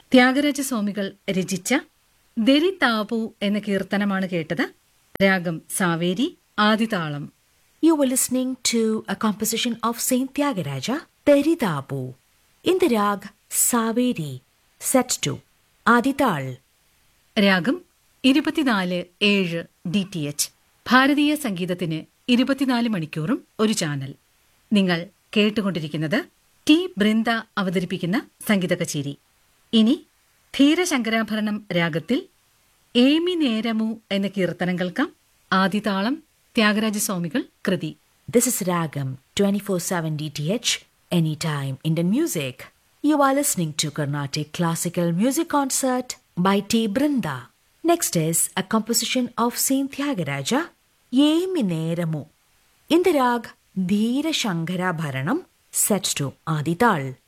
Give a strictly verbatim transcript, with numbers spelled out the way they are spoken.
ത്യാഗരാജസ്വാമികൾ രചിച്ച ദരി താപു എന്ന കീർത്തനമാണ് കേട്ടത്. രാഗം Saveri, ആദിതാളം. You were listening to a composition of Saint Tyagaraja, Teridapu, in the rag Saveri, set to Adital. രാഗം ഇരുപത്തിനാല് ഏഴ് ഡി ടി എച്ച്. ഭാരതീയ സംഗീതത്തിന് ഇരുപത്തിനാല് മണിക്കൂറും ഒരു ചാനൽ. നിങ്ങൾ കേട്ടുകൊണ്ടിരിക്കുന്നത് ടി ബൃന്ദ അവതരിപ്പിക്കുന്ന സംഗീത കച്ചേരി. ഇനി ധീരശങ്കരാഭരണം രാഗത്തിൽ ഏമി നേരമു എന്ന കീർത്തനം കേൾക്കാം. ആദിതാളം, ത്യാഗരാജസ്വാമികൾ കൃതി. This is Ragam twenty-four seven D T H, anytime Indian music. You are listening to Carnatic Classical Music Concert by T. Brinda. Next is a composition of Saint Tyagaraja, Yemi Neramu, in the rag Dheera Shankara Bharanam, set to Adital.